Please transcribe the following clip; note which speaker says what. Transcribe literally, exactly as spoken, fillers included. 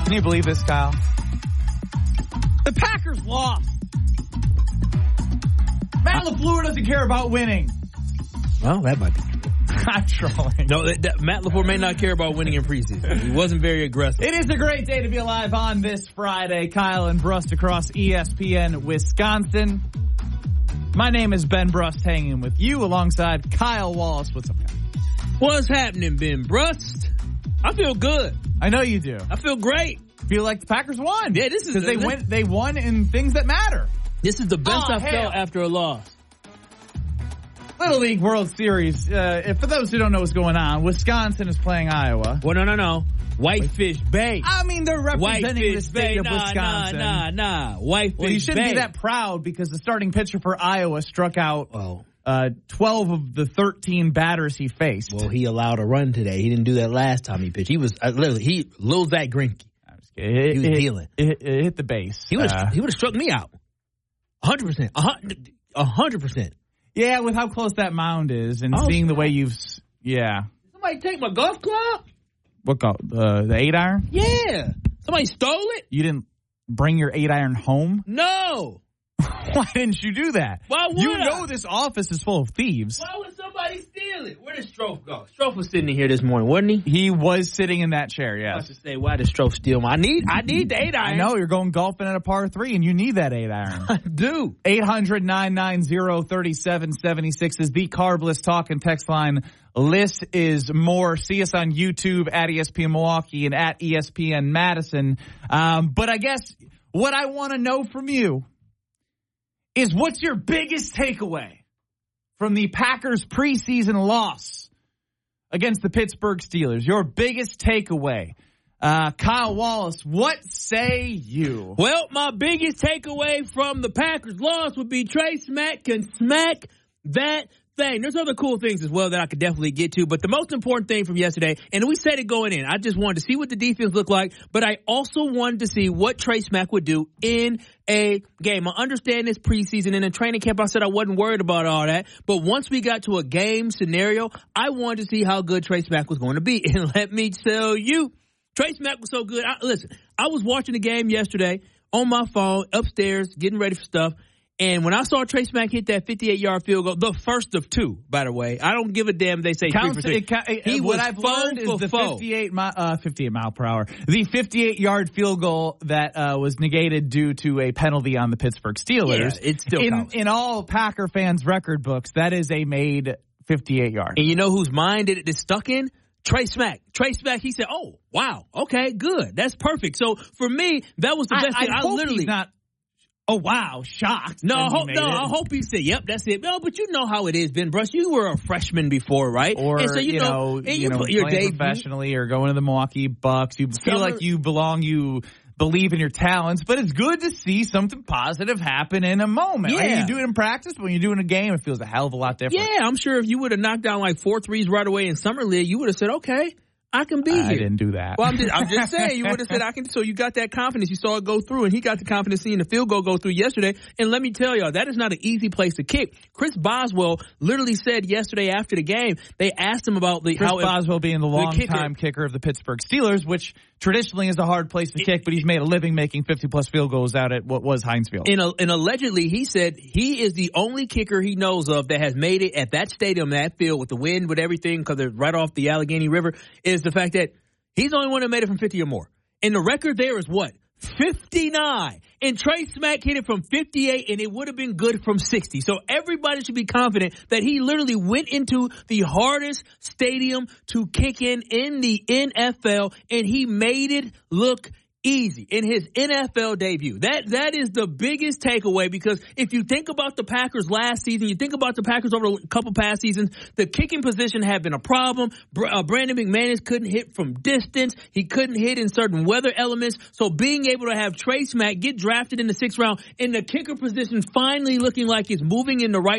Speaker 1: Can you believe this, Kyle? The Packers lost. Matt LaFleur doesn't care about winning.
Speaker 2: Well, that might be true.
Speaker 1: I'm trolling.
Speaker 2: No, that, that, Matt LaFleur may not care about winning in preseason. He wasn't very aggressive.
Speaker 1: It is a great day to be alive on this Friday. Kyle and Brust across E S P N Wisconsin. My name is Ben Brust, hanging with you alongside Kyle Wallace. What's up, Kyle?
Speaker 2: What's happening, Ben Brust? I feel good.
Speaker 1: I know you do.
Speaker 2: I feel great.
Speaker 1: Feel like the Packers won.
Speaker 2: Yeah, this is
Speaker 1: because they
Speaker 2: this,
Speaker 1: went. They won in things that matter.
Speaker 2: This is the best
Speaker 1: oh,
Speaker 2: I
Speaker 1: hell.
Speaker 2: felt after a loss.
Speaker 1: Little League World Series. Uh, for those who don't know what's going on, Wisconsin is playing Iowa.
Speaker 2: Well, no, no, no. Whitefish Bay.
Speaker 1: I mean, they're representing
Speaker 2: Whitefish
Speaker 1: the state
Speaker 2: Bay.
Speaker 1: of
Speaker 2: nah,
Speaker 1: Wisconsin.
Speaker 2: Nah, nah, nah. Whitefish
Speaker 1: Well, you shouldn't
Speaker 2: Bay.
Speaker 1: be that proud because the starting pitcher for Iowa struck out
Speaker 2: oh.
Speaker 1: uh, twelve of the thirteen batters he faced.
Speaker 2: Well, he allowed a run today. He didn't do that last time he pitched. He was uh, literally he Lil Zach Greinke.
Speaker 1: It,
Speaker 2: he was
Speaker 1: it,
Speaker 2: dealing.
Speaker 1: It, it hit the base.
Speaker 2: He would
Speaker 1: uh,
Speaker 2: he would have struck me out. A hundred percent. A hundred percent.
Speaker 1: Yeah, with how close that mound is and
Speaker 2: oh,
Speaker 1: seeing the
Speaker 2: snap.
Speaker 1: way you've, yeah.
Speaker 2: Somebody take my golf club?
Speaker 1: What golf? Uh, the eight iron?
Speaker 2: Yeah. Somebody stole it?
Speaker 1: You didn't bring your eight iron home?
Speaker 2: No.
Speaker 1: Why didn't you do that?
Speaker 2: Why would
Speaker 1: You
Speaker 2: I?
Speaker 1: know this office is full of thieves.
Speaker 2: Why would somebody steal it? Where did Strofe go? Strofe was sitting in here this morning, wasn't he?
Speaker 1: He was sitting in that chair,
Speaker 2: I
Speaker 1: yes.
Speaker 2: should say, why did Strofe steal my? I need, I need the eight iron.
Speaker 1: I know, you're going golfing at a par three, and you need that eight iron.
Speaker 2: I do.
Speaker 1: eight hundred, nine nine zero, three seven seven six is the Carbless talk and text line. List is more. See us on YouTube at E S P N Milwaukee and at E S P N Madison. Um, but I guess what I want to know from you is what's your biggest takeaway from the Packers preseason loss against the Pittsburgh Steelers? Your biggest takeaway. Uh, Kyle Wallace, what say you?
Speaker 2: Well, my biggest takeaway from the Packers loss would be Trey Smack can smack that thing. There's other cool things as well that I could definitely get to, but the most important thing from yesterday, and we said it going in, I just wanted to see what the defense looked like, but I also wanted to see what Trey Smack would do in a game. I understand this preseason. In a training camp, I said I wasn't worried about all that, but once we got to a game scenario, I wanted to see how good Trey Smack was going to be, and let me tell you, Trey Smack was so good. I, listen, I was watching the game yesterday on my phone, upstairs, getting ready for stuff, and when I saw Trey Smack hit that fifty-eight-yard field goal, the first of two, by the way, I don't give a damn if they say
Speaker 1: Counts,
Speaker 2: three for three.
Speaker 1: It,
Speaker 2: he
Speaker 1: what
Speaker 2: was
Speaker 1: I've learned is the fifty-eight, mi- uh, fifty-eight mile per hour, the fifty-eight-yard field goal that uh, was negated due to a penalty on the Pittsburgh Steelers.
Speaker 2: Yeah, it still
Speaker 1: in,
Speaker 2: counts.
Speaker 1: in all Packer fans' record books, that is a made fifty-eight yard.
Speaker 2: And you know whose mind it is stuck in? Trey Smack. Trey Smack, he said, oh, wow, okay, good. That's perfect. So, for me, that was the best
Speaker 1: I,
Speaker 2: thing.
Speaker 1: I,
Speaker 2: I
Speaker 1: hope
Speaker 2: literally
Speaker 1: he's not, oh, wow, shocked.
Speaker 2: No, I hope, no,
Speaker 1: it.
Speaker 2: I hope he said, yep, that's it. No, but you know how it is, Ben Brush. You were a freshman before, right?
Speaker 1: Or,
Speaker 2: and so, you,
Speaker 1: you know,
Speaker 2: know, and
Speaker 1: you,
Speaker 2: you
Speaker 1: know
Speaker 2: put your
Speaker 1: playing
Speaker 2: debut
Speaker 1: professionally or going to the Milwaukee Bucks. You feel
Speaker 2: Summer,
Speaker 1: like you belong, you believe in your talents, but it's good to see something positive happen in a moment.
Speaker 2: Yeah.
Speaker 1: Like you do it in practice, but when you do it in a game, it feels a hell of a lot different.
Speaker 2: Yeah, I'm sure if you would have knocked down like four threes right away in Summer League, you would have said, okay, I can be
Speaker 1: I
Speaker 2: here.
Speaker 1: I didn't do that.
Speaker 2: Well, I'm just, I'm just saying, you would have said, I can. So you got that confidence. You saw it go through, and he got the confidence seeing the field goal go through yesterday. And let me tell y'all, that is not an easy place to kick. Chris Boswell literally said yesterday after the game, they asked him about the
Speaker 1: Chris
Speaker 2: how
Speaker 1: Boswell
Speaker 2: it,
Speaker 1: being the longtime kicker. kicker of the Pittsburgh Steelers, which traditionally is a hard place to it, kick, but he's made a living making fifty-plus field goals out at what was Heinz Field.
Speaker 2: And, and allegedly, he said he is the only kicker he knows of that has made it at that stadium, that field, with the wind, with everything, because they're right off the Allegheny River, is the fact that he's the only one that made it from fifty or more. And the record there is what? fifty-nine. And Trey Smack hit it from fifty-eight, and it would have been good from sixty. So everybody should be confident that he literally went into the hardest stadium to kick in in the N F L, and he made it look easy in his N F L debut. That that is the biggest takeaway, because if you think about the Packers last season, you think about the Packers over a couple past seasons, the kicking position had been a problem. Uh, Brandon McManus couldn't hit from distance. He couldn't hit in certain weather elements. So being able to have Trey Smack get drafted in the sixth round and the kicker position finally looking like it's moving in the right